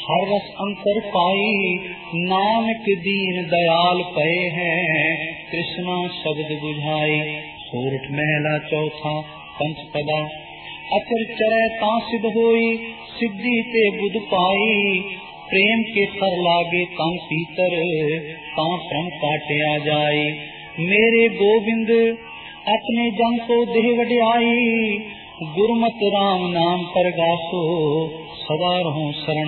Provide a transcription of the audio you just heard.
हर रस अंतर पाई, नानक दीन दयाल पए हैं, कृष्णा शब्द बुझाई। सोरठ महला चौथा पंच पदा, अचर चरै ता सिद्ध होई, सिद्धि ते बुध पाई। प्रेम के सर लागे तन सीतर, ता भ्रम काटिया जाए। मेरे गोविंद अपने जन को देह वड्याई, गुरमत राम नाम परगासो, सदा रहो शरण